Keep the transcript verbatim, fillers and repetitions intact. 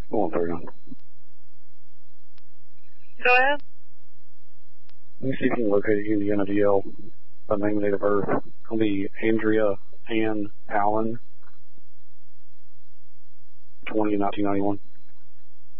one thirty-nine. Go ahead. Let me see if you can locate Indiana D L by name and date of birth. It'll be Andrea Ann Allen, twenty nineteen ninety-one.